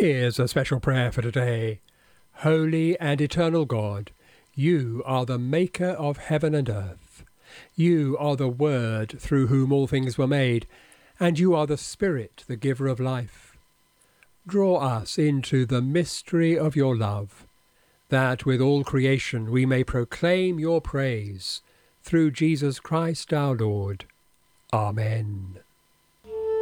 Here's a special prayer for today. Holy and eternal God, you are the maker of heaven and earth. You are the Word through whom all things were made, and you are the Spirit, the giver of life. Draw us into the mystery of your love, that with all creation we may proclaim your praise, through Jesus Christ our Lord. Amen.